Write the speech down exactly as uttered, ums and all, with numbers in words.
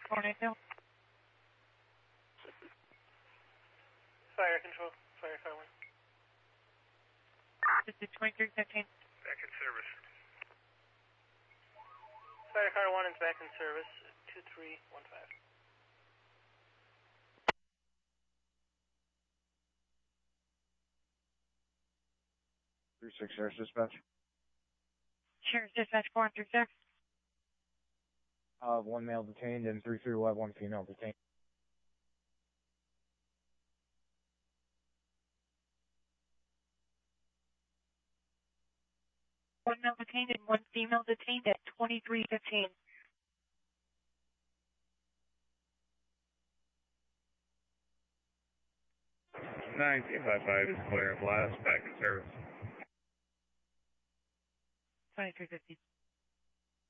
four nine two. Fire control, fire car one. This is twenty-three fifteen. Back in service. Fire car one is back in service, two three one five. three six Sheriff's Dispatch. Sheriff's Dispatch four one three six. Uh, one male detained and three three will have one female detained. One male detained and one female detained at twenty-three fifteen. nineteen fifty-five is clear of last, back in service. twenty-three fifteen.